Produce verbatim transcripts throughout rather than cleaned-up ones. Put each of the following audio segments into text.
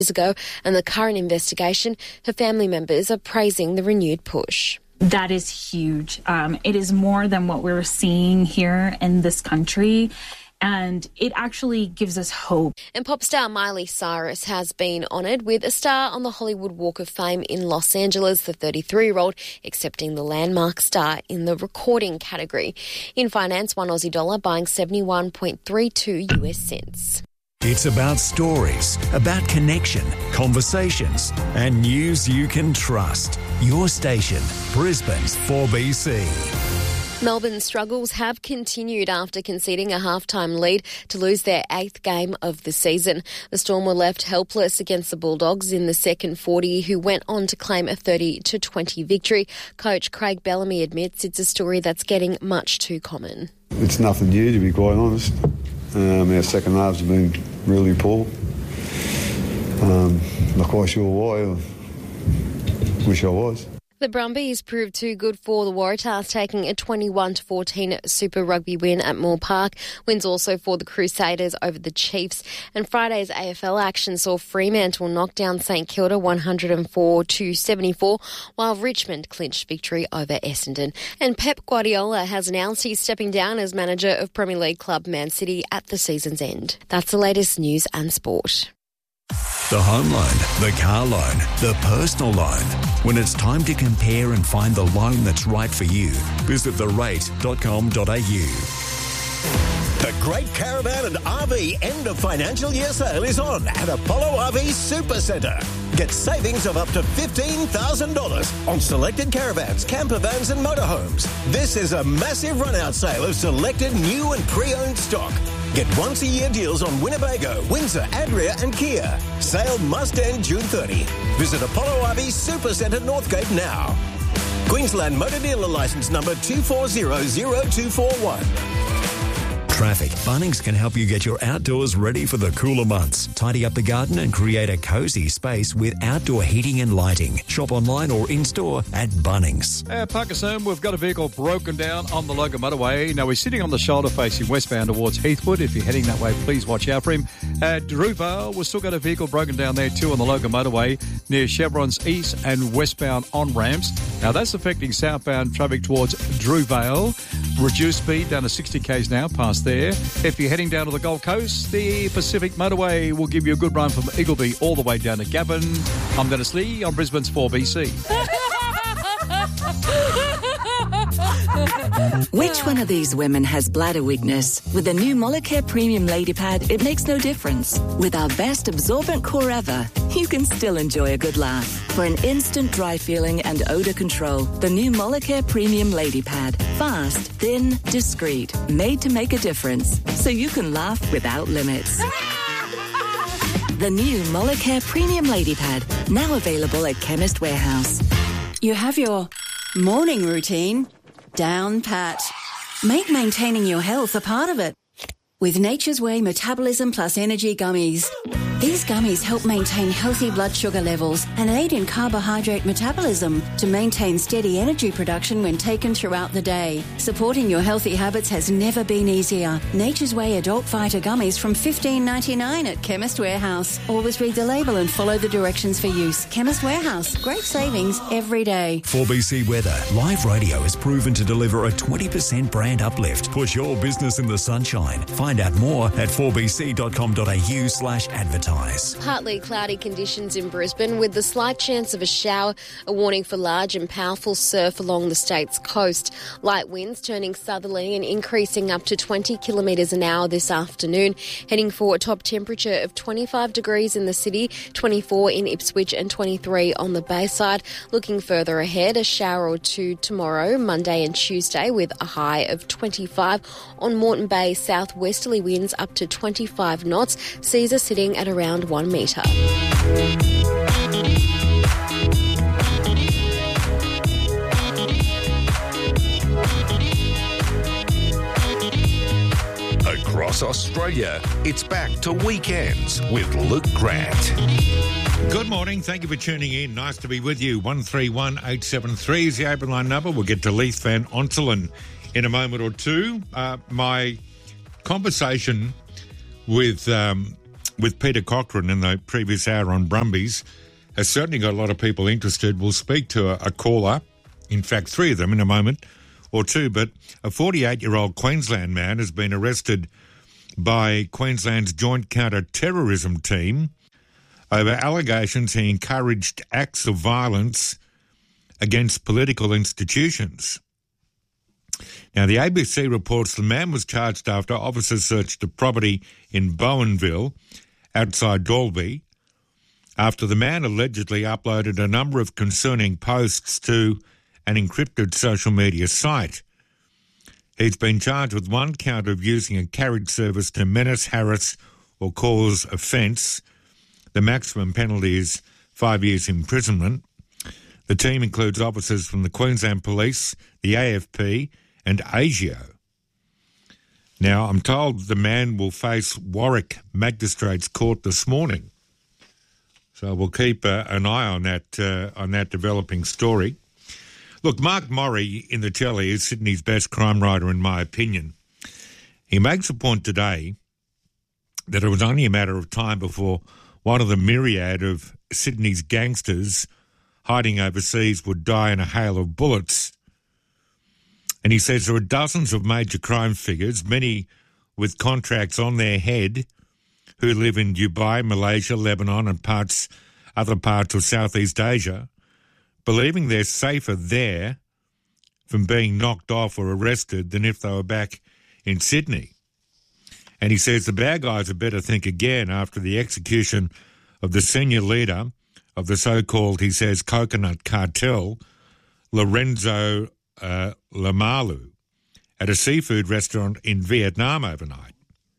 ago and the current investigation, her family members are praising the renewed push. That is huge. Um, it is more than what we're seeing here in this country, and it actually gives us hope. And pop star Miley Cyrus has been honoured with a star on the Hollywood Walk of Fame in Los Angeles, the thirty-three-year-old accepting the landmark star in the recording category. In finance, one Aussie dollar buying seventy-one point three two U S cents. It's about stories, about connection, conversations, and news you can trust. Your station, Brisbane's four B C. Melbourne's struggles have continued after conceding a half-time lead to lose their eighth game of the season. The Storm were left helpless against the Bulldogs in the second forty, who went on to claim a thirty to twenty victory. Coach Craig Bellamy admits it's a story that's getting much too common. It's nothing new, to be quite honest. Um, our second halves have been really poor. Um, not quite sure why. I wish I was. The Brumbies proved too good for the Waratahs, taking a twenty-one to fourteen Super Rugby win at Moore Park. Wins also for the Crusaders over the Chiefs. And Friday's A F L action saw Fremantle knock down St Kilda one hundred four to seventy-four, while Richmond clinched victory over Essendon. And Pep Guardiola has announced he's stepping down as manager of Premier League club Man City at the season's end. That's the latest news and sport. The home loan, the car loan, the personal loan. When it's time to compare and find the loan that's right for you, visit the rate dot com dot a u. The Great Caravan and R V end of financial year sale is on at Apollo R V Supercentre. Get savings of up to fifteen thousand dollars on selected caravans, camper vans and motorhomes. This is a massive run-out sale of selected new and pre-owned stock. Get once-a-year deals on Winnebago, Windsor, Adria and Kia. Sale must end June thirtieth. Visit Apollo R V Supercentre Northgate now. Queensland Motor Dealer Licence number two four zero zero two four one. Traffic. Bunnings can help you get your outdoors ready for the cooler months. Tidy up the garden and create a cosy space with outdoor heating and lighting. Shop online or in-store at Bunnings. At Pakistan, we've got a vehicle broken down on the Logan Motorway. Now, we're sitting on the shoulder facing westbound towards Heathwood. If you're heading that way, please watch out for him. At Druvale, we've still got a vehicle broken down there too on the Logan Motorway near Chevron's east and westbound on-ramps. Now, that's affecting southbound traffic towards Druvale. Reduced speed down to sixty k's now past there. If you're heading down to the Gold Coast, the Pacific Motorway will give you a good run from Eagleby all the way down to Gavin. I'm Dennis Lee on Brisbane's four B C. Which one of these women has bladder weakness? With the new Molicare Premium Lady Pad, it makes no difference. With our best absorbent core ever, you can still enjoy a good laugh. For an instant dry feeling and odour control, the new Molicare Premium Lady Pad. Fast, thin, discreet, made to make a difference. So you can laugh without limits. The new Molicare Premium Lady Pad, now available at Chemist Warehouse. You have your morning routine down pat. Make maintaining your health a part of it with Nature's Way Metabolism Plus Energy Gummies. These gummies help maintain healthy blood sugar levels and aid in carbohydrate metabolism to maintain steady energy production when taken throughout the day. Supporting your healthy habits has never been easier. Nature's Way Adult Fighter Gummies from fifteen ninety-nine at Chemist Warehouse. Always read the label and follow the directions for use. Chemist Warehouse. Great savings every day. four B C Weather. Live radio has proven to deliver a twenty percent brand uplift. Put your business in the sunshine. Find out more at four b c dot com dot a u slash advertise. Partly cloudy conditions in Brisbane with the slight chance of a shower, a warning for large and powerful surf along the state's coast. Light winds turning southerly and increasing up to twenty kilometres an hour this afternoon, heading for a top temperature of twenty-five degrees in the city, twenty-four in Ipswich and twenty-three on the Bayside. Looking further ahead, a shower or two tomorrow, Monday and Tuesday with a high of twenty-five. On Moreton Bay, southwesterly winds up to twenty-five knots. Seas are sitting at around one metre. Across Australia, it's back to Weekends with Luke Grant. Good morning. Thank you for tuning in. Nice to be with you. one three one eight seven three is the open line number. We'll get to Leith Van Ontelen in a moment or two. Uh, my conversation with... Um, with Peter Cochrane in the previous hour on Brumbies has certainly got a lot of people interested. We'll speak to a, a caller, in fact three of them in a moment or two, but a forty-eight-year-old Queensland man has been arrested by Queensland's Joint Counter-Terrorism Team over allegations he encouraged acts of violence against political institutions. Now, the A B C reports the man was charged after officers searched a property in Bowenville, outside Dalby, after the man allegedly uploaded a number of concerning posts to an encrypted social media site. He's been charged with one count of using a carriage service to menace, harass or cause offence. The maximum penalty is five years imprisonment. The team includes officers from the Queensland Police, the A F P and ASIO. Now, I'm told the man will face Warwick Magistrates Court this morning. So we'll keep uh, an eye on that uh, on that developing story. Look, Mark Murray in the telly is Sydney's best crime writer, in my opinion. He makes a point today that it was only a matter of time before one of the myriad of Sydney's gangsters hiding overseas would die in a hail of bullets. And he says there are dozens of major crime figures, many with contracts on their head, who live in Dubai, Malaysia, Lebanon and parts, other parts of Southeast Asia, believing they're safer there from being knocked off or arrested than if they were back in Sydney. And he says the bad guys had better think again after the execution of the senior leader of the so-called, he says, coconut cartel, Lorenzo uh, Lamalu, at a seafood restaurant in Vietnam overnight.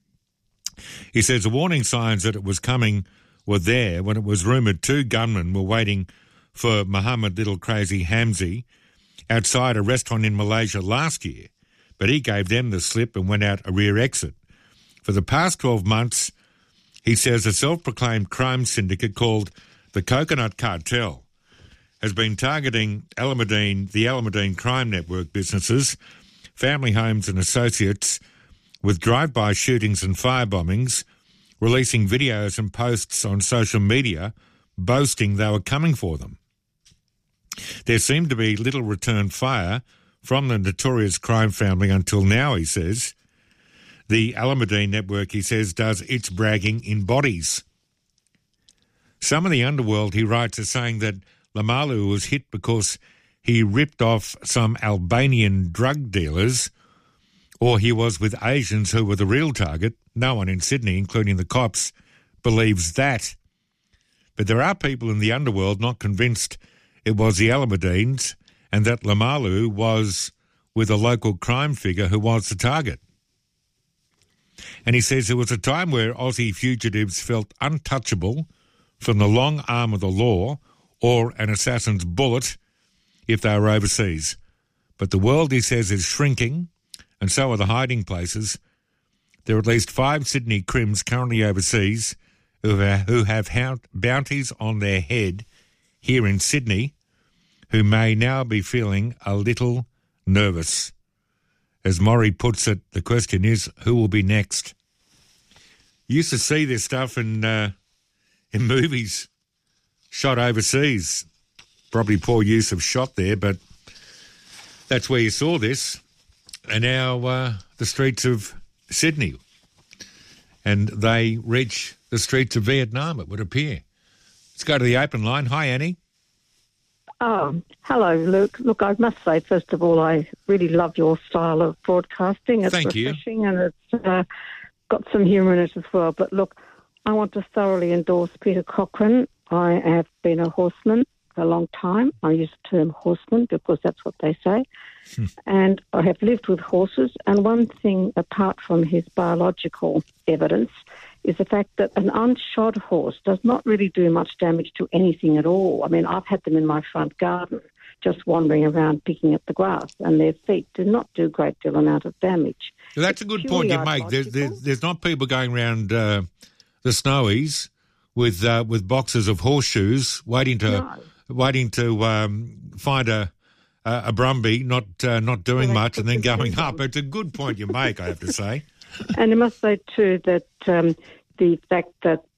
He says the warning signs that it was coming were there when it was rumoured two gunmen were waiting for Mohammed Little Crazy Hamzi outside a restaurant in Malaysia last year, but he gave them the slip and went out a rear exit. For the past twelve months, he says a self-proclaimed crime syndicate called the Coconut Cartel has been targeting Alameddine, the Alameddine Crime Network businesses, family homes and associates with drive-by shootings and firebombings, releasing videos and posts on social media boasting they were coming for them. There seemed to be little return fire from the notorious crime family until now, he says. The Alameddine network, he says, does its bragging in bodies. Some of the underworld, he writes, are saying that Lamalu was hit because he ripped off some Albanian drug dealers, or he was with Asians who were the real target. No one in Sydney, including the cops, believes that. But there are people in the underworld not convinced it was the Alameddines and that Lamalu was with a local crime figure who was the target. And he says there was a time where Aussie fugitives felt untouchable from the long arm of the law or an assassin's bullet if they were overseas. But the world, he says, is shrinking, and so are the hiding places. There are at least five Sydney crims currently overseas who have, who have bounties on their head here in Sydney, who may now be feeling a little nervous. As Maury puts it, the question is, who will be next? You used to see this stuff in uh, in movies shot overseas. Probably poor use of shot there, but that's where you saw this. And now uh, the streets of Sydney. And they reach the streets of Vietnam, it would appear. Let's go to the open line. Hi, Annie. Oh, hello, Luke. Look, I must say, first of all, I really love your style of broadcasting. It's Thank refreshing you. and it's uh, got some humour in it as well. But look, I want to thoroughly endorse Peter Cochrane. I have been a horseman for a long time. I use the term horseman because that's what they say. Hmm. And I have lived with horses. And one thing, apart from his biological evidence, is the fact that an unshod horse does not really do much damage to anything at all. I mean, I've had them in my front garden, just wandering around picking at the grass, and their feet do not do a great deal amount of damage. Well, that's it's a good point you make. There's, there's, there's not people going around uh, the snowies with uh, with boxes of horseshoes waiting to no. waiting to um, find a a, a Brumby, not uh, not doing well, much, and then going up. It's a good point you make, I have to say. And I must say, too, that um, the fact that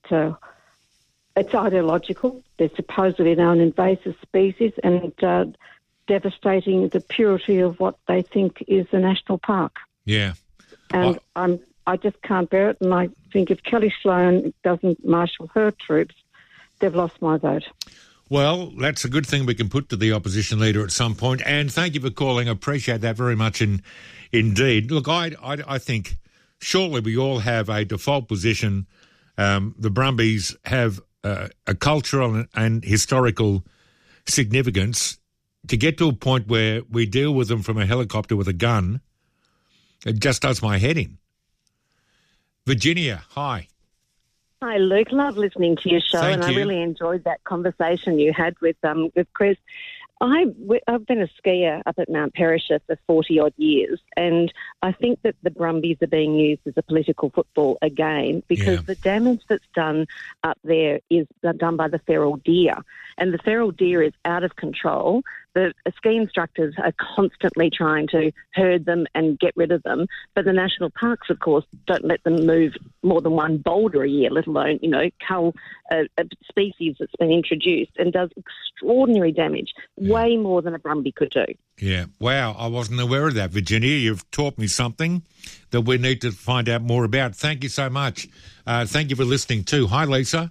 uh, it's ideological. They're supposedly now an invasive species and uh, devastating the purity of what they think is a national park. Yeah. And I, I'm, I just can't bear it. And I think if Kelly Sloan doesn't marshal her troops, they've lost my vote. Well, that's a good thing we can put to the opposition leader at some point. And thank you for calling. I appreciate that very much in, indeed. Look, I, I, I think surely we all have a default position. Um, the Brumbies have uh, a cultural and, and historical significance. To get to a point where we deal with them from a helicopter with a gun, it just does my head in. Virginia, hi. Hi, Luke. Love listening to your show, Thank and you. I really enjoyed that conversation you had with um with Chris. I, I've been a skier up at Mount Perisher for forty-odd years, and I think that the Brumbies are being used as a political football again because Yeah. the damage that's done up there is done by the feral deer, and the feral deer is out of control. The ski instructors are constantly trying to herd them and get rid of them, but the national parks, of course, don't let them move more than one boulder a year, let alone, you know, cull a, a species that's been introduced and does extraordinary damage, way more than a Brumby could do. Yeah. Wow, I wasn't aware of that, Virginia. You've taught me something that we need to find out more about. Thank you so much. Uh, thank you for listening too. Hi, Lisa.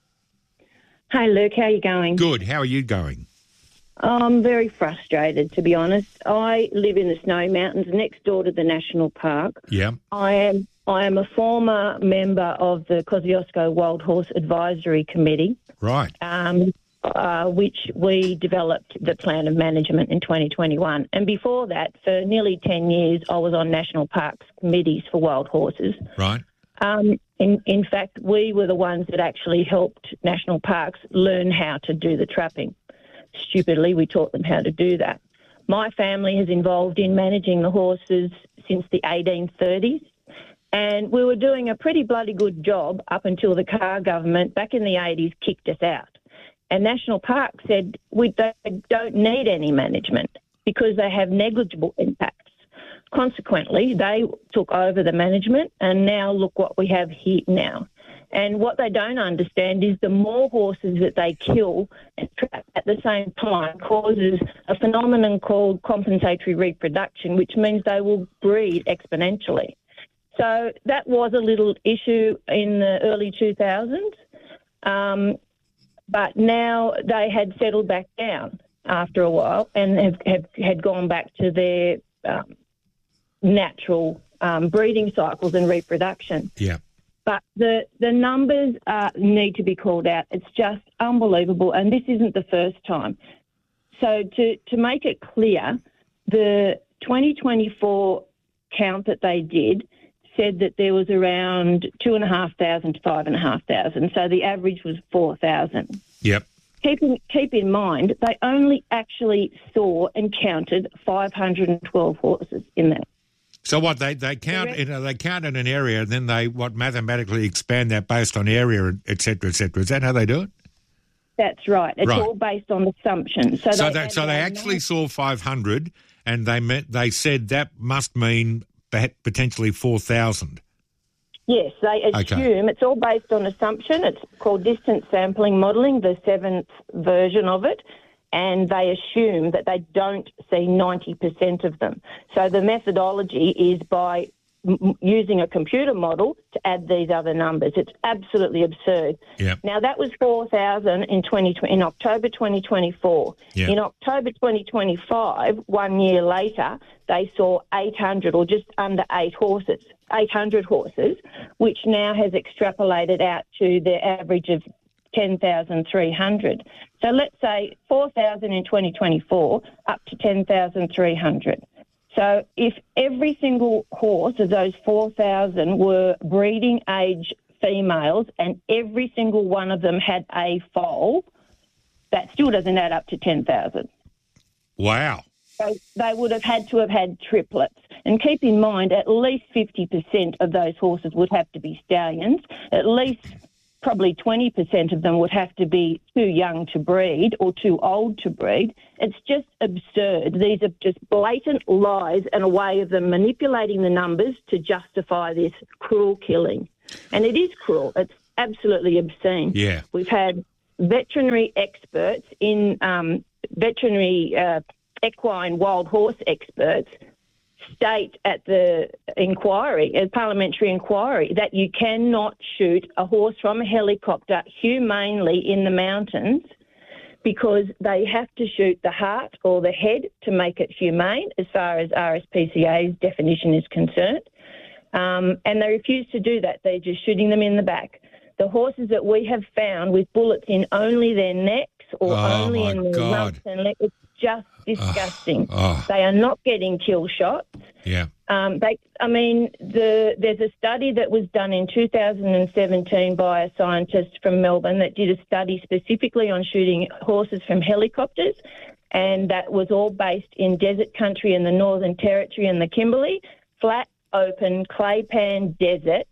Hi, Luke. How are you going? Good. How are you going? I'm very frustrated, to be honest. I live in the Snowy Mountains next door to the National Park. Yeah. I am I am a former member of the Kosciuszko Wild Horse Advisory Committee, Right. um, uh, which we developed the plan of management in twenty twenty-one. And before that, for nearly ten years, I was on National Parks committees for wild horses. Right. Um, in, in fact, we were the ones that actually helped National Parks learn how to do the trapping. Stupidly, we taught them how to do that. My family is involved in managing the horses since the eighteen thirties, and we were doing a pretty bloody good job up until the Carr government back in the eighties kicked us out. And National Park said we don't need any management because they have negligible impacts. Consequently, they took over the management, and now look what we have here now. And what they don't understand is the more horses that they kill and trap at the same time causes a phenomenon called compensatory reproduction, which means they will breed exponentially. So that was a little issue in the early two thousands, um, but now they had settled back down after a while and have, have had gone back to their um, natural um, breeding cycles and reproduction. Yeah. But the, the numbers uh, need to be called out. It's just unbelievable, and this isn't the first time. So to, to make it clear, the twenty twenty-four count that they did said that there was around two thousand five hundred to five thousand five hundred, so the average was four thousand. Yep. Keep in, keep in mind, they only actually saw and counted five hundred twelve horses in that. So what they they count in a, they count in an area, and then they what mathematically expand that based on area, et cetera, et cetera. Is that how they do it? That's right. It's Right. all based on assumptions. So, So they, they so they actually saw five hundred, and they meant they said that must mean perhaps potentially four thousand. Yes, they assume Okay. it's all based on assumption. It's called distance sampling modelling, the seventh version of it. And they assume that they don't see ninety percent of them. So the methodology is by m- using a computer model to add these other numbers. It's absolutely absurd. Yep. Now, that was four thousand in, twenty, in October twenty twenty-four. Yep. In October twenty twenty-five, one year later, they saw eight hundred or just under eight horses, eight hundred horses, which now has extrapolated out to the average of ten thousand three hundred. So let's say four thousand in twenty twenty-four up to ten thousand three hundred. So if every single horse of those four thousand were breeding age females and every single one of them had a foal, that still doesn't add up to ten thousand. Wow. So they would have had to have had triplets. And keep in mind, at least fifty percent of those horses would have to be stallions. At least probably twenty percent of them would have to be too young to breed or too old to breed. It's just absurd. These are just blatant lies and a way of them manipulating the numbers to justify this cruel killing. And it is cruel. It's absolutely obscene. Yeah. We've had veterinary experts in um, veterinary uh, equine wild horse experts state at the inquiry, a parliamentary inquiry, that you cannot shoot a horse from a helicopter humanely in the mountains because they have to shoot the heart or the head to make it humane as far as R S P C A's definition is concerned. Um, and they refuse to do that. They're just shooting them in the back. The horses that we have found with bullets in only their necks or Oh, only my in their God. rumps and legs, it's just disgusting. oh. They are not getting kill shots. Yeah. Um, they, I mean, the, there's a study that was done in two thousand seventeen by a scientist from Melbourne that did a study specifically on shooting horses from helicopters, and that was all based in desert country in the Northern Territory and the Kimberley, flat, open, clay pan desert,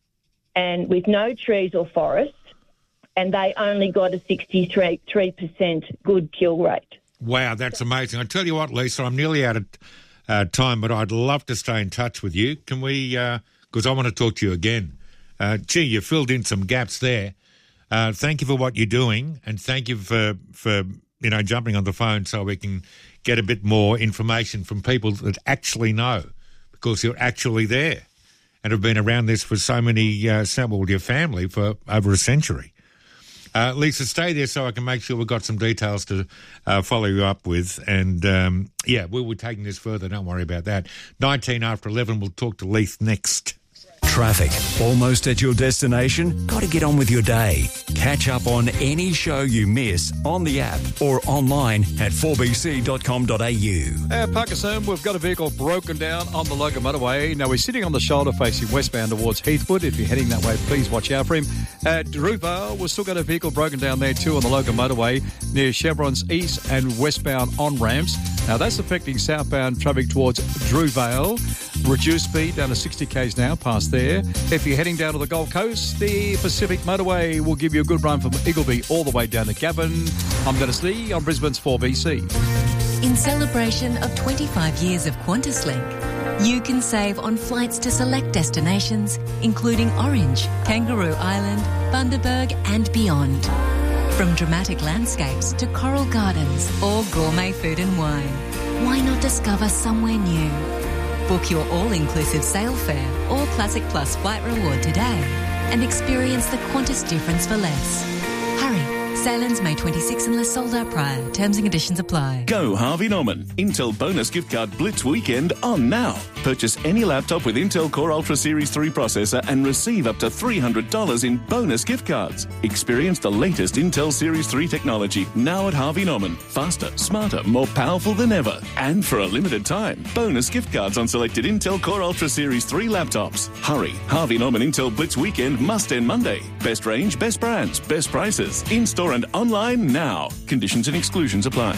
and with no trees or forests, and they only got a sixty-three percent good kill rate. Wow, that's amazing. I tell you what, Lisa, I'm nearly out of uh, time, but I'd love to stay in touch with you. Can we, because uh, I want to talk to you again. Uh, gee, you filled in some gaps there. Uh, thank you for what you're doing, and thank you for, for, you know, jumping on the phone so we can get a bit more information from people that actually know, because you're actually there and have been around this for so many, uh, well, your family for over a century. Uh, Lisa, stay there so I can make sure we've got some details to uh, follow you up with. And, um, yeah, we'll be taking this further. Don't worry about that. nineteen after eleven, we'll talk to Leith next. Traffic. Almost at your destination? Got to get on with your day. Catch up on any show you miss on the app or online at four b c dot com dot a u. At Pakistan, we've got a vehicle broken down on the Logan Motorway. Now, we're sitting on the shoulder facing westbound towards Heathwood. If you're heading that way, please watch out for him. At Druvale, we've still got a vehicle broken down there too on the Logan Motorway near Chevron's east and westbound on-ramps. Now, that's affecting southbound traffic towards Druvale. Reduced speed down to sixty k's now past there. If you're heading down to the Gold Coast, the Pacific Motorway will give you a good run from Iggleby all the way down to Gavin. I'm Dennis Lee on Brisbane's four B C. In celebration of twenty-five years of QantasLink, you can save on flights to select destinations, including Orange, Kangaroo Island, Bundaberg and beyond. From dramatic landscapes to coral gardens or gourmet food and wine, why not discover somewhere new? Book your all-inclusive sail fare or Classic Plus flight reward today and experience the Qantas difference for less. Hurry. Sailings May twenty-sixth unless sold out prior. Terms and conditions apply. Go Harvey Norman. Intel bonus gift card Blitz weekend on now. Purchase any laptop with Intel Core Ultra Series three processor and receive up to three hundred dollars in bonus gift cards. Experience the latest Intel Series three technology now at Harvey Norman. Faster, smarter, more powerful than ever. And for a limited time, bonus gift cards on selected Intel Core Ultra Series three laptops. Hurry. Harvey Norman Intel Blitz weekend must end Monday. Best range, best brands, best prices. In-store and online now. Conditions and exclusions apply.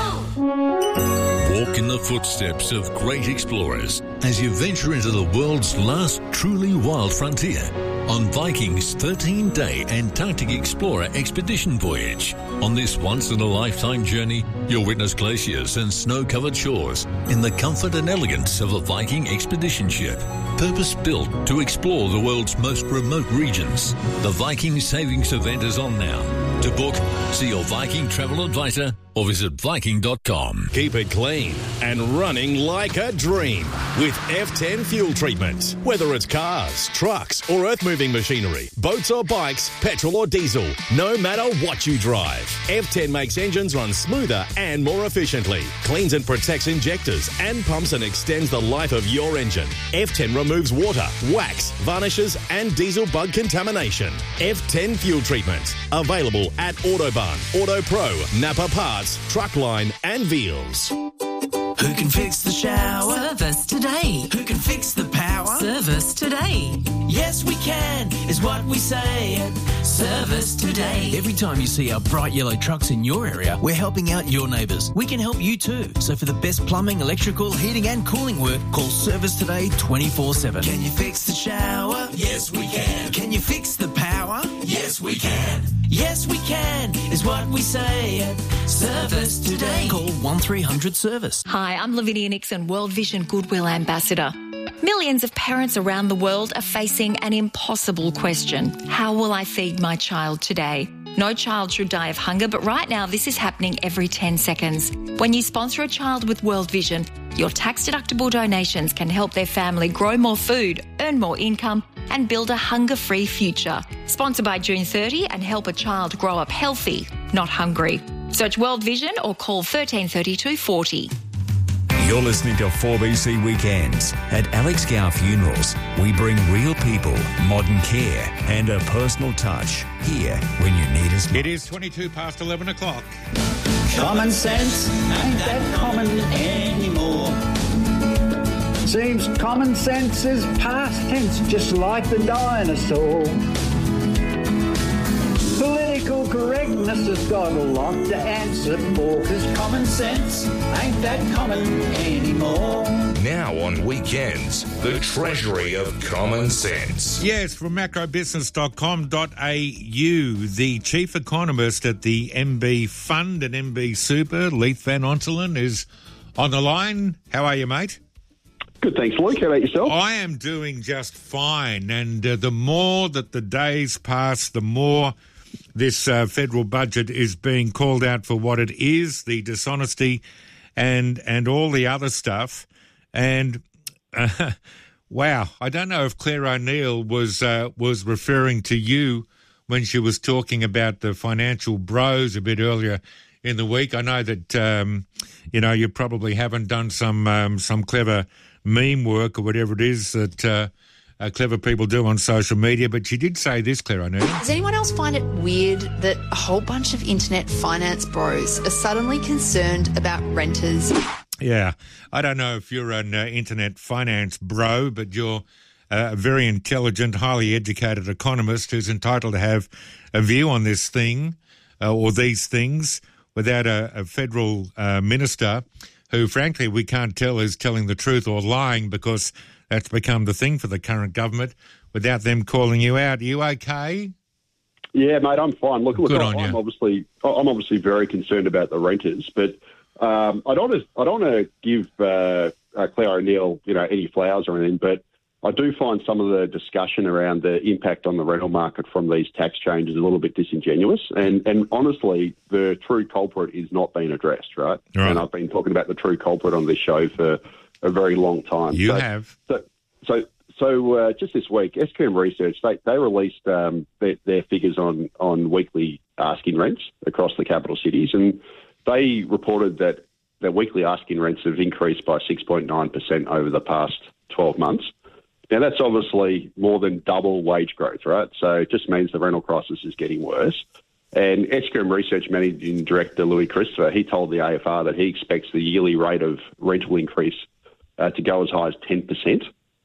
Walk in the footsteps of great explorers as you venture into the world's last truly wild frontier on Viking's thirteen-day Antarctic Explorer expedition voyage. On this once-in-a-lifetime journey, you'll witness glaciers and snow-covered shores in the comfort and elegance of a Viking expedition ship, purpose-built to explore the world's most remote regions. The Viking Savings event is on now. To book, see your Viking travel advisor or visit viking dot com. Keep it clean and running like a dream with F ten fuel treatment. Whether it's cars, trucks or earth-moving machinery, boats or bikes, petrol or diesel, no matter what you drive, F ten makes engines run smoother and more efficiently, cleans and protects injectors and pumps and extends the life of your engine. F ten removes water, wax, varnishes and diesel bug contamination. F ten fuel treatment. Available at Autobahn, Auto Pro, Napa Parts, Truckline and Veals. Who can fix the shower? Service today. Who can fix the power? Service today. Yes, we can, is what we say at Service Today. Every time you see our bright yellow trucks in your area, we're helping out your neighbours. We can help you too. So for the best plumbing, electrical, heating and cooling work, call Service Today twenty-four seven. Can you fix the shower? Yes, we can. Can you fix the power? Yes, we can. Yes, we can, is what we say at Service Today. Call one three hundred service. Hi, I'm Lavinia Nixon, World Vision Goodwill Ambassador. Millions of parents around the world are facing an impossible question. How will I feed my child today? No child should die of hunger, but right now this is happening every ten seconds. When you sponsor a child with World Vision, your tax-deductible donations can help their family grow more food, earn more income, and build a hunger-free future. Sponsor by June thirtieth and help a child grow up healthy, not hungry. Search World Vision or call thirteen thirty-two forty. You're listening to four B C Weekends. At Alex Gow Funerals, we bring real people, modern care, and a personal touch here when you need us most. It is twenty-two past eleven o'clock. Common sense ain't that common anymore. Seems common sense is past tense, just like the dinosaur. Political correctness has got a lot to answer for, cause common sense ain't that common anymore. Now on Weekends, the treasury of common sense. Yes, from macro business dot com dot a u, the chief economist at the M B Fund and M B Super, Leith Van Ontelen, is on the line. How are you, mate? Good, thanks, Luke. How about yourself? I am doing just fine, and uh, the more that the days pass, the more this uh, federal budget is being called out for what it is, the dishonesty and and all the other stuff. And, uh, wow, I don't know if Claire O'Neill was uh, was referring to you when she was talking about the financial bros a bit earlier in the week. I know that, um, you know, you probably haven't done some um, some clever meme work or whatever it is that uh, uh, clever people do on social media, but she did say this, Claire O'Neill. Does anyone else find it weird that a whole bunch of internet finance bros are suddenly concerned about renters? Yeah, I don't know if you're an uh, internet finance bro, but you're uh, a very intelligent, highly educated economist who's entitled to have a view on this thing uh, or these things without a, a federal uh, minister who, frankly, we can't tell is telling the truth or lying, because that's become the thing for the current government, without them calling you out. Are you okay? Yeah, mate, I'm fine. Look, look Good I'm, on I'm you. obviously I'm obviously very concerned about the renters, but um, I don't wanna, I don't want to give uh, uh, Claire O'Neill, you know, any flowers or anything, but I do find some of the discussion around the impact on the rental market from these tax changes a little bit disingenuous. And, and honestly, the true culprit is not being addressed, right? Right. And I've been talking about the true culprit on this show for a very long time. You so, have. So, so, so uh, just this week, S Q M Research, they, they released um, their, their figures on, on weekly asking rents across the capital cities, and they reported that their weekly asking rents have increased by six point nine percent over the past twelve months. Now, that's obviously more than double wage growth, right? So it just means the rental crisis is getting worse. And S Q M Research Managing Director Louis Christopher, he told the A F R that he expects the yearly rate of rental increase uh, to go as high as ten percent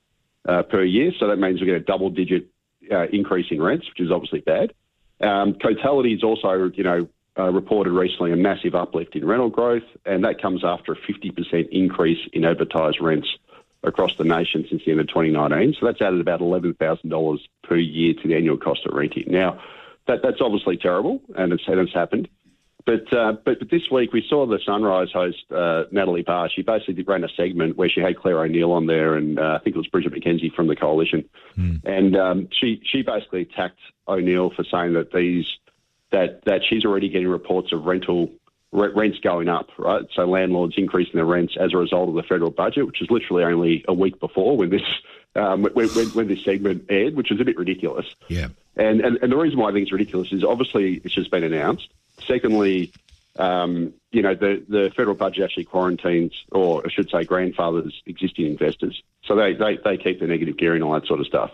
uh, per year. So that means we get a double-digit uh, increase in rents, which is obviously bad. Um, Cotality has also, you know, uh, reported recently a massive uplift in rental growth, and that comes after a fifty percent increase in advertised rents across the nation since the end of twenty nineteen. So that's added about eleven thousand dollars per year to the annual cost of renting. Now, that, that's obviously terrible, and it's, and it's happened. But, uh, but but this week we saw the Sunrise host, uh, Natalie Barr. She basically ran a segment where she had Claire O'Neill on there, and uh, I think it was Bridget McKenzie from the Coalition. Mm. And um, she, she basically attacked O'Neill for saying that these that, that she's already getting reports of rental rents going up, right? So landlords increasing their rents as a result of the federal budget, which is literally only a week before when this um, when, when, when this segment aired, which is a bit ridiculous. Yeah. And, and and the reason why I think it's ridiculous is obviously it's just been announced. Secondly, um, you know, the, the federal budget actually quarantines, or I should say grandfathers, existing investors. So they, they, they keep the negative gearing and all that sort of stuff.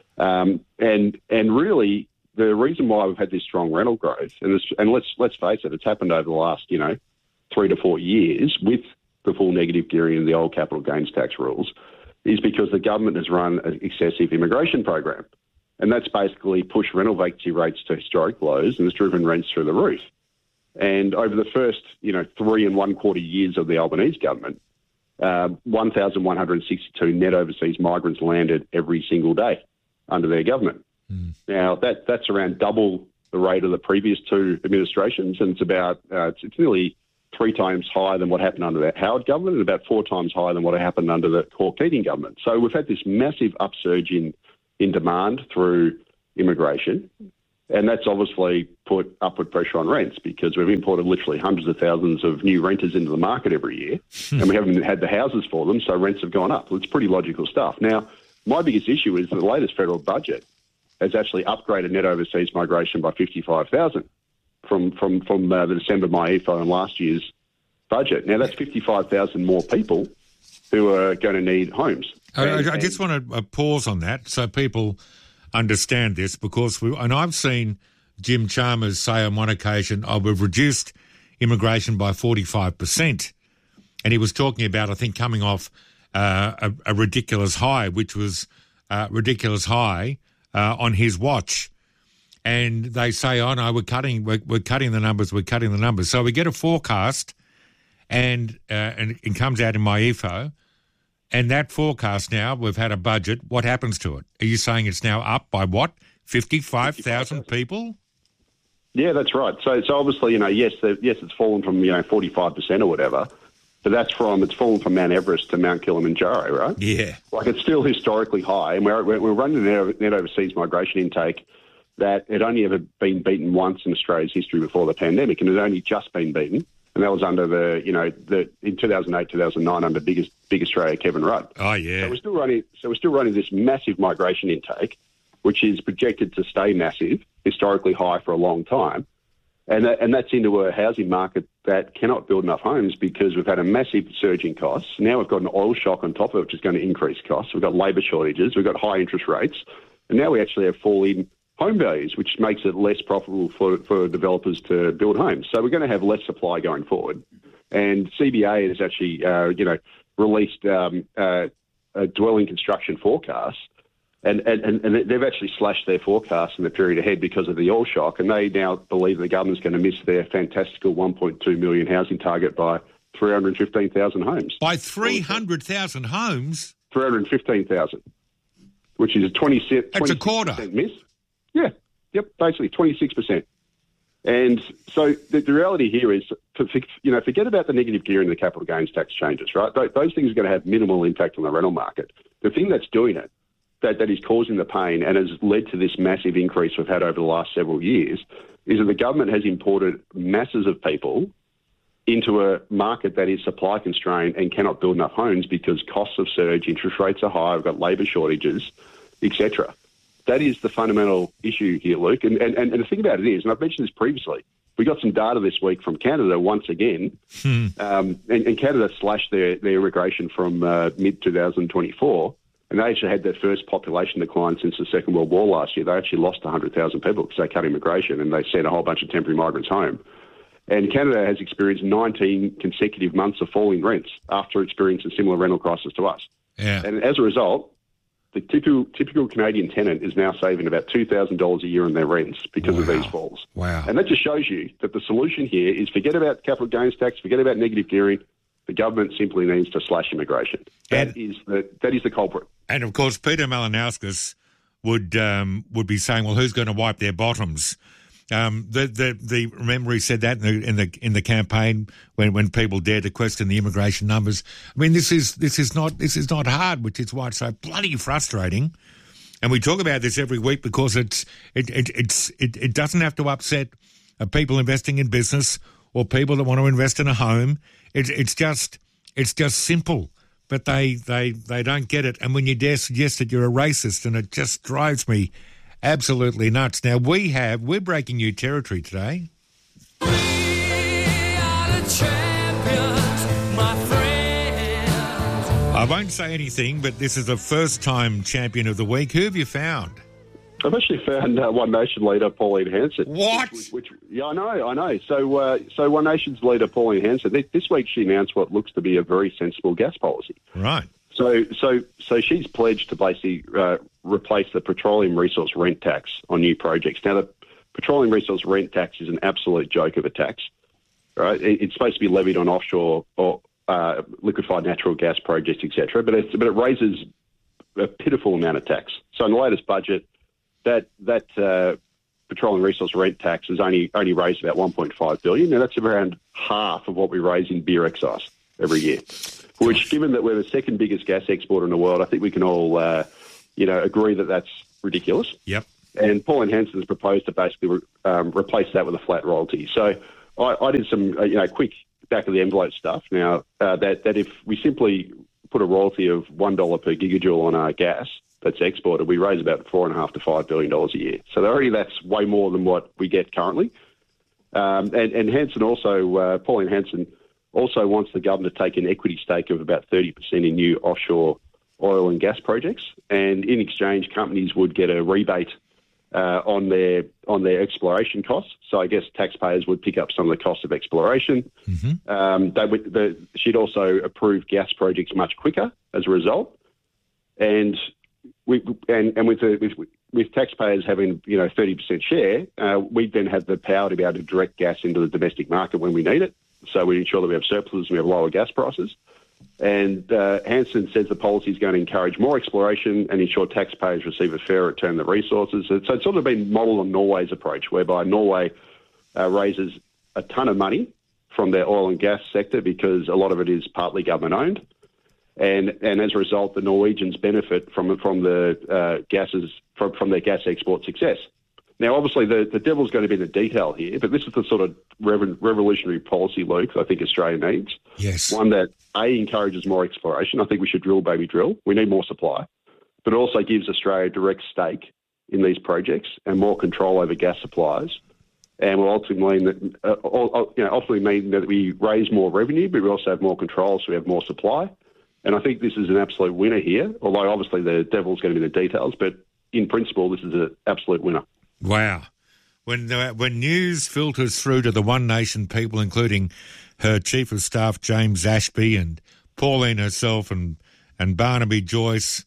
Um, and and really, the reason why we've had this strong rental growth, and this, and let's let's face it, it's happened over the last, you know, three to four years with the full negative gearing and the old capital gains tax rules, is because the government has run an excessive immigration program. And that's basically pushed rental vacancy rates to historic lows and has driven rents through the roof. And over the first, you know, three and one quarter years of the Albanese government, uh, one thousand one hundred sixty-two net overseas migrants landed every single day under their government. Mm. Now, that that's around double the rate of the previous two administrations, and it's about uh, it's, it's nearly three times higher than what happened under the Howard government and about four times higher than what happened under the Hawke-Keating government. So we've had this massive upsurge in, in demand through immigration, and that's obviously put upward pressure on rents because we've imported literally hundreds of thousands of new renters into the market every year, and we haven't had the houses for them, so rents have gone up. It's pretty logical stuff. Now, my biggest issue is that the latest federal budget has actually upgraded net overseas migration by fifty-five thousand from from from uh, the December M Y E F O and last year's budget. Now, that's fifty-five thousand more people who are going to need homes. I, And- I, I just want to uh, pause on that so people understand this, because we, and I've seen Jim Chalmers say on one occasion, oh, we've reduced immigration by forty-five percent. And he was talking about, I think, coming off uh, a, a ridiculous high, which was uh, ridiculous high uh, on his watch. And they say, oh, no, we're cutting, we're, we're cutting the numbers, we're cutting the numbers. So we get a forecast and, uh, and it comes out in my E F O. And that forecast now, we've had a budget. What happens to it? Are you saying it's now up by what? fifty-five thousand people? Yeah, that's right. So, so obviously, you know, yes, the, yes, it's fallen from, you know, forty-five percent or whatever, but that's from, it's fallen from Mount Everest to Mount Kilimanjaro, right? Yeah. Like, it's still historically high, and we're, we're running a net, net overseas migration intake that had only ever been beaten once in Australia's history before the pandemic, and it had only just been beaten, and that was under the, you know, the in two thousand eight, two thousand nine under biggest Big Australia, Kevin Rudd. Oh, yeah. So we're still running, so we're still running this massive migration intake, which is projected to stay massive, historically high for a long time. And, that, and that's into a housing market that cannot build enough homes because we've had a massive surge in costs. Now we've got an oil shock on top of it, which is going to increase costs. We've got labour shortages. We've got high interest rates. And now we actually have falling home values, which makes it less profitable for, for developers to build homes. So we're going to have less supply going forward. And C B A has actually, uh, you know, released um, uh, a dwelling construction forecast. And, and, and they've actually slashed their forecast in the period ahead because of the oil shock, and they now believe the government's going to miss their fantastical one point two million housing target by three hundred fifteen thousand homes. By three hundred thousand homes? three hundred fifteen thousand, which is a twenty-six percent That's a quarter. miss. Yeah, yep, basically twenty-six percent. And so the, the reality here is, for, for, you know, forget about the negative gearing and the capital gains tax changes, right? Those, those things are going to have minimal impact on the rental market. The thing that's doing it, That, that is causing the pain and has led to this massive increase we've had over the last several years, is that the government has imported masses of people into a market that is supply constrained and cannot build enough homes because costs have surged, interest rates are high, we've got labour shortages, et cetera. That is the fundamental issue here, Luke. And, and, and the thing about it is, and I've mentioned this previously, we got some data this week from Canada once again, Hmm. um, and, and Canada slashed their, their immigration from uh, mid twenty twenty-four. And they actually had their first population decline since the Second World War last year. They actually lost one hundred thousand people because they cut immigration and they sent a whole bunch of temporary migrants home. And Canada has experienced nineteen consecutive months of falling rents after experiencing a similar rental crisis to us. Yeah. And as a result, the typical, typical Canadian tenant is now saving about two thousand dollars a year on their rents because Wow. of these falls. Wow. And that just shows you that the solution here is forget about capital gains tax, forget about negative gearing. The government simply needs to slash immigration. That is the that is the culprit. And of course, Peter Malinauskas would um, would be saying, "Well, who's going to wipe their bottoms?" Um, the the the remember he said that in the in the in the campaign when, when people dared to question the immigration numbers. I mean, this is this is not this is not hard, which is why it's so bloody frustrating. And we talk about this every week because it's it it it's it, it doesn't have to upset uh, people investing in business or people that want to invest in a home. It's it's just it's just simple. But they, they, they don't get it. And when you dare suggest that you're a racist, and it just drives me absolutely nuts. Now, we have, we're breaking new territory today. We are the champions, my friends. I won't say anything, but this is the first time champion of the week. Who have you found? I've actually found uh, One Nation leader Pauline Hanson. What? Which, which, which, yeah, I know, I know. So, uh, so One Nation's leader Pauline Hanson. This, this week she announced what looks to be a very sensible gas policy. Right. So, so, so she's pledged to basically uh, replace the petroleum resource rent tax on new projects. Now, the petroleum resource rent tax is an absolute joke of a tax. Right? It, it's supposed to be levied on offshore or uh, liquefied natural gas projects, et cetera. But it's, but it raises a pitiful amount of tax. So, in the latest budget, That that uh, petroleum resource rent tax has only only raised about one point five billion dollars. Now, that's around half of what we raise in beer excise every year, which, given that we're the second biggest gas exporter in the world, I think we can all, uh, you know, agree that that's ridiculous. Yep. And Pauline Hanson's proposed to basically re- um, replace that with a flat royalty. So I, I did some, uh, you know, quick back-of-the-envelope stuff now, uh, that, that if we simply put a royalty of one dollar per gigajoule on our gas that's exported, we raise about four and a half to five billion dollars a year. So already that's way more than what we get currently. Um, and, and Hanson also, uh, Pauline Hanson also wants the government to take an equity stake of about thirty percent in new offshore oil and gas projects. And in exchange, companies would get a rebate uh, on their on their exploration costs. So I guess taxpayers would pick up some of the costs of exploration. Mm-hmm. Um, they would, the, she'd also approve gas projects much quicker as a result. And we and, and with, the, with with taxpayers having, you know, thirty percent share, uh, we then have the power to be able to direct gas into the domestic market when we need it. So we ensure that we have surpluses and we have lower gas prices. And uh, Hanson says the policy is going to encourage more exploration and ensure taxpayers receive a fair return of the resources. So it's sort of been modelled on Norway's approach, whereby Norway uh, raises a ton of money from their oil and gas sector because a lot of it is partly government-owned. And and as a result, the Norwegians benefit from from the uh, gases from, from their gas export success. Now, obviously, the, the devil's going to be in the detail here, but this is the sort of rev- revolutionary policy, Luke, I think Australia needs. Yes. One that, A, encourages more exploration. I think we should drill, baby, drill. We need more supply. But it also gives Australia a direct stake in these projects and more control over gas supplies. And will ultimately mean that, uh, you know, ultimately mean that we raise more revenue, but we also have more control, so we have more supply. And I think this is an absolute winner here, although obviously the devil's going to be in the details, but in principle, this is an absolute winner. Wow. When uh, when news filters through to the One Nation people, including her Chief of Staff, James Ashby, and Pauline herself, and, and Barnaby Joyce,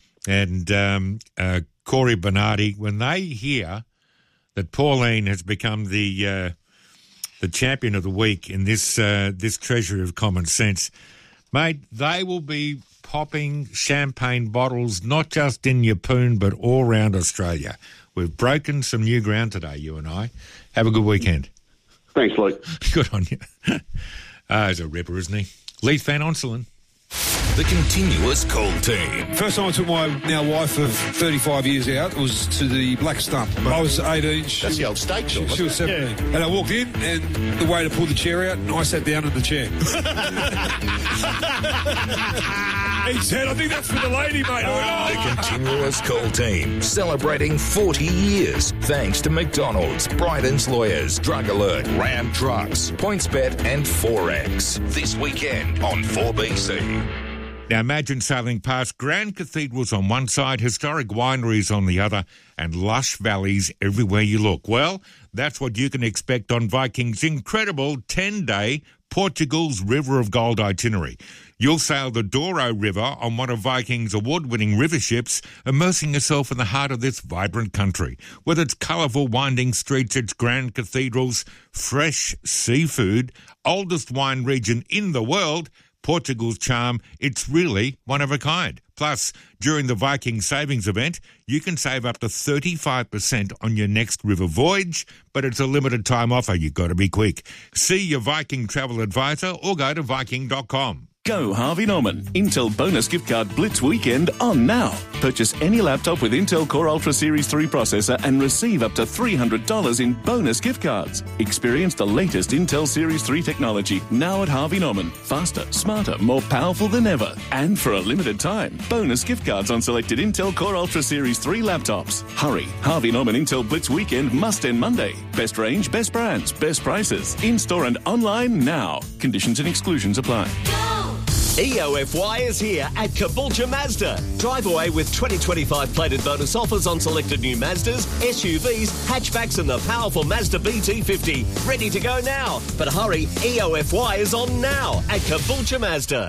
and um, uh, Corey Bernardi, when they hear that Pauline has become the uh, the champion of the week in this uh, this treasury of common sense, mate, they will be popping champagne bottles, not just in Yeppoon, but all around Australia. We've broken some new ground today, you and I. Have a good weekend. Thanks, Luke. Good on you. Ah, he's a ripper, isn't he? Leith Van Onselen. The continuous call team. First time I took my now wife of thirty-five years out was to the Black Stump. I was eighteen. That's the old steak shop. She, she was seventeen. Yeah. And I walked in and the waiter pulled the chair out and I sat down in the chair. He said, I think that's for the lady, mate. Oh. The continuous call team, celebrating forty years. Thanks to McDonald's, Bryden's Lawyers, Drug Alert, Ram Trucks, PointsBet and Forex. This weekend on four B C. Now imagine sailing past grand cathedrals on one side, historic wineries on the other, and lush valleys everywhere you look. Well, that's what you can expect on Viking's incredible ten-day Portugal's River of Gold itinerary. You'll sail the Douro River on one of Viking's award-winning river ships, immersing yourself in the heart of this vibrant country. With its colourful winding streets, its grand cathedrals, fresh seafood, oldest wine region in the world, Portugal's charm, it's really one of a kind. Plus, during the Viking Savings event, you can save up to thirty-five percent on your next river voyage, but it's a limited time offer. You've got to be quick. See your Viking travel advisor or go to viking dot com. Go Harvey Norman. Intel bonus gift card Blitz weekend on now. Purchase any laptop with Intel Core Ultra Series three processor and receive up to three hundred dollars in bonus gift cards. Experience the latest Intel Series three technology now at Harvey Norman. Faster, smarter, more powerful than ever. And for a limited time, bonus gift cards on selected Intel Core Ultra Series three laptops. Hurry. Harvey Norman Intel Blitz weekend must end Monday. Best range, best brands, best prices. In-store and online now. Conditions and exclusions apply. E O F Y is here at Caboolture Mazda. Drive away with twenty twenty-five plated bonus offers on selected new Mazdas, S U Vs, hatchbacks and the powerful Mazda B T fifty. Ready to go now. But hurry, E O F Y is on now at Caboolture Mazda.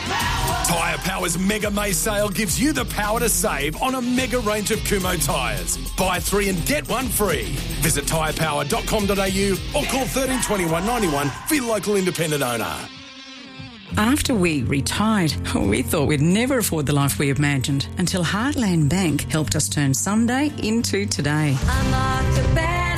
Tyre Power's Mega May sale gives you the power to save on a mega range of Kumho tyres. Buy three and get one free. Visit tyre power dot com dot a u or call thirteen twenty-one ninety-one for your local independent owner. After we retired, we thought we'd never afford the life we imagined until Heartland Bank helped us turn someday into today. I'm not the best.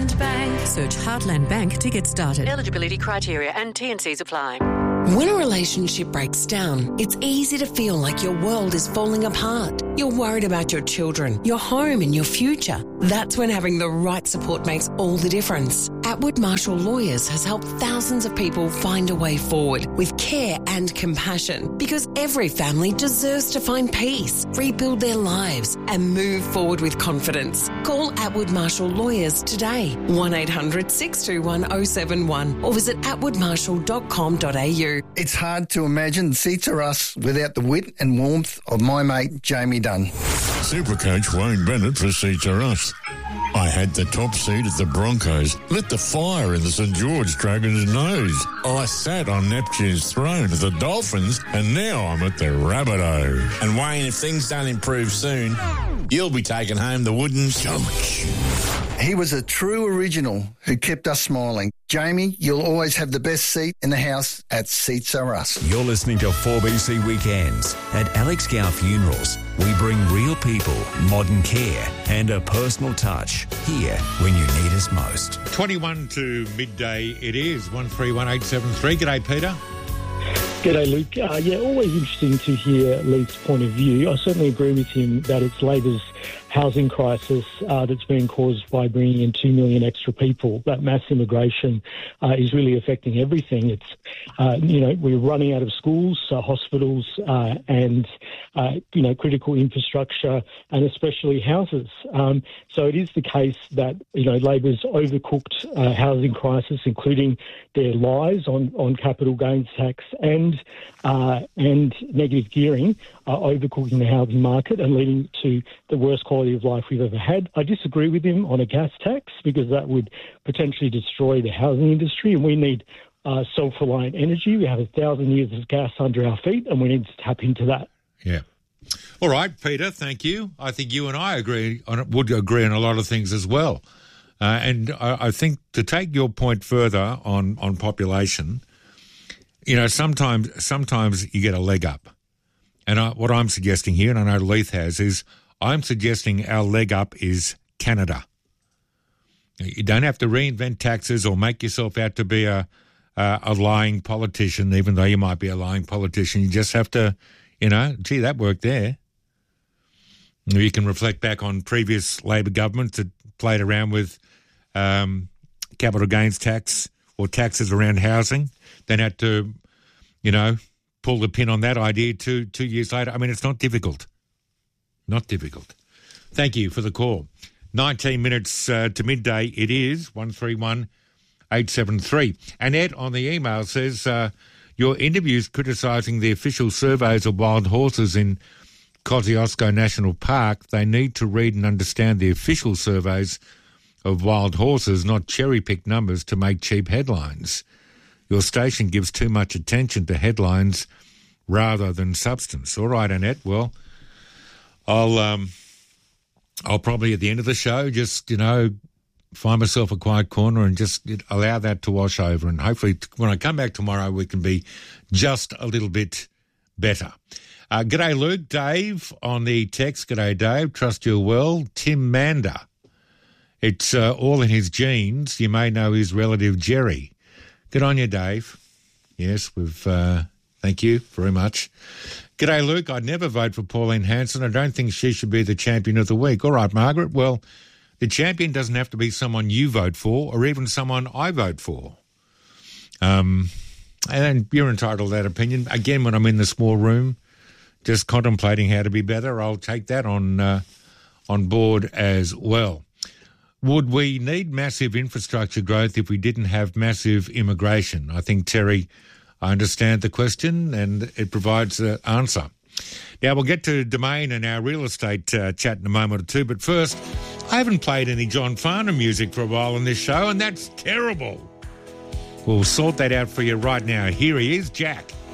Heartland Bank. Search Heartland Bank to get started. Eligibility criteria and T and Cs apply. When a relationship breaks down, it's easy to feel like your world is falling apart. You're worried about your children, your home and your future. That's when having the right support makes all the difference. Atwood Marshall Lawyers has helped thousands of people find a way forward with care and compassion, because every family deserves to find peace, rebuild their lives and move forward with confidence. Call Atwood Marshall Lawyers today, one eight hundred six two one oh seven one, or visit atwood marshall dot com dot a u. It's hard to imagine Seats Are Us without the wit and warmth of my mate Jamie Dunn. Supercoach Wayne Bennett for Seats Are Us. I had the top seat at the Broncos, lit the fire in the St George Dragons' nose. I sat on Neptune's throne at the Dolphins, and now I'm at the Rabbitoh. And Wayne, if things don't improve soon, you'll be taking home the wooden coach. He was a true original who kept us smiling. Jamie, you'll always have the best seat in the house at Seats Are Us. You're listening to four B C Weekends. At Alex Gow Funerals, we bring real people, modern care and a personal touch here when you need us most. twenty-one to midday it is, one three one eight seven three. G'day, Peter. G'day, Luke. Uh, yeah, always interesting to hear Luke's point of view. I certainly agree with him that it's Labor's housing crisis uh, that's being caused by bringing in two million extra people. That mass immigration uh, is really affecting everything. It's, uh, you know, we're running out of schools, uh, hospitals, uh, and, uh, you know, critical infrastructure, and especially houses. Um, so it is the case that, you know, Labor's overcooked uh, housing crisis, including their lies on, on capital gains tax and uh, and negative gearing, uh, overcooking the housing market and leading to the worst quality of life we've ever had. I disagree with him on a gas tax because that would potentially destroy the housing industry, and we need uh, self-reliant energy. We have a thousand years of gas under our feet, and we need to tap into that. Yeah. All right, Peter, thank you. I think you and I agree on, would agree on a lot of things as well. Uh, and I, I think to take your point further on, on population, you know, sometimes sometimes you get a leg up. And I, what I'm suggesting here, and I know Leith has, is I'm suggesting our leg up is Canada. You don't have to reinvent taxes or make yourself out to be a, a, a lying politician, even though you might be a lying politician. You just have to, you know, gee, that worked there. You can reflect back on previous Labor governments that played around with um, capital gains tax or taxes around housing, then had to, you know, pull the pin on that idea two two years later. I mean, it's not difficult. Not difficult. Thank you for the call. nineteen minutes uh, to midday it is, one three one eight seven three. Annette on the email says, uh, your interviews criticising the official surveys of wild horses in Kosciuszko National Park, they need to read and understand the official surveys of wild horses, not cherry-pick numbers to make cheap headlines. Your station gives too much attention to headlines rather than substance. All right, Annette, well, I'll um, I'll probably at the end of the show just, you know, find myself a quiet corner and just allow that to wash over. And hopefully when I come back tomorrow, we can be just a little bit better. Uh, g'day, Luke. Dave on the text. G'day, Dave. Trust you're well. Tim Mander. It's uh, all in his genes. You may know his relative Jerry. Good on you, Dave. Yes, we've... Uh, thank you very much. G'day, Luke. I'd never vote for Pauline Hanson. I don't think she should be the champion of the week. All right, Margaret. Well, the champion doesn't have to be someone you vote for or even someone I vote for. Um, and you're entitled to that opinion. Again, when I'm in the small room, just contemplating how to be better, I'll take that on uh, on board as well. Would we need massive infrastructure growth if we didn't have massive immigration? I think, Terry, I understand the question and it provides an answer. Now, we'll get to Domain and our real estate uh, chat in a moment or two, but first, I haven't played any John Farnham music for a while on this show, and that's terrible. We'll sort that out for you right now. Here he is, Jack.